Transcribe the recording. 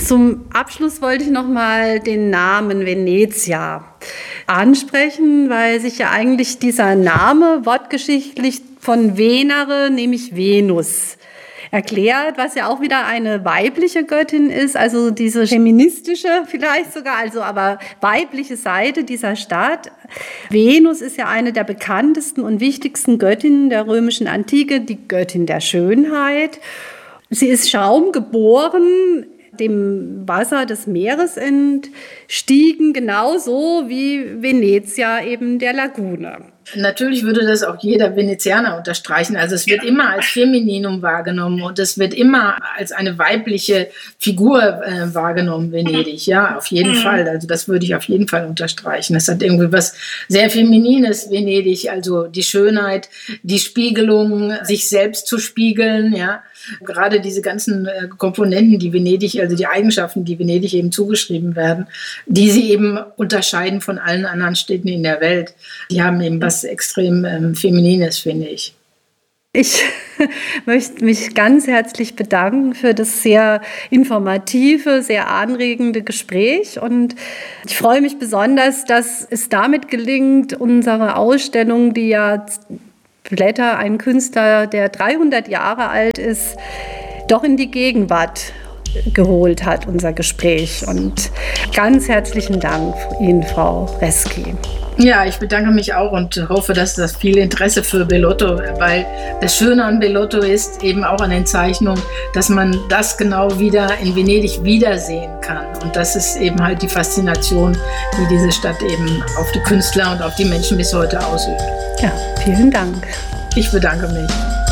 Zum Abschluss wollte ich noch mal den Namen Venezia ansprechen, weil sich ja eigentlich dieser Name wortgeschichtlich von Venere, nämlich Venus, erklärt, was ja auch wieder eine weibliche Göttin ist, also diese feministische vielleicht sogar, also aber weibliche Seite dieser Stadt. Venus ist ja eine der bekanntesten und wichtigsten Göttinnen der römischen Antike, die Göttin der Schönheit. Sie ist schaumgeboren, dem Wasser des Meeres entstiegen, genauso wie Venezia eben der Lagune. Natürlich würde das auch jeder Venezianer unterstreichen. Also es wird immer als Femininum wahrgenommen und es wird immer als eine weibliche Figur wahrgenommen, Venedig. Ja, auf jeden Fall. Also das würde ich auf jeden Fall unterstreichen. Es hat irgendwie was sehr Feminines, Venedig. Also die Schönheit, die Spiegelung, sich selbst zu spiegeln. Ja, gerade diese ganzen Komponenten, die Venedig, also die Eigenschaften, die Venedig eben zugeschrieben werden, die sie eben unterscheiden von allen anderen Städten in der Welt. Die haben eben was extrem Feminines, finde ich. Ich möchte mich ganz herzlich bedanken für das sehr informative, sehr anregende Gespräch und ich freue mich besonders, dass es damit gelingt, unsere Ausstellung, die ja Blätter, ein Künstler, der 300 Jahre alt ist, doch in die Gegenwart geholt hat, unser Gespräch. Und ganz herzlichen Dank Ihnen, Frau Reski. Ja, ich bedanke mich auch und hoffe, dass das viel Interesse für Bellotto, weil das Schöne an Bellotto ist eben auch an den Zeichnungen, dass man das genau wieder in Venedig wiedersehen kann. Und das ist eben halt die Faszination, die diese Stadt eben auf die Künstler und auf die Menschen bis heute ausübt. Ja, vielen Dank. Ich bedanke mich.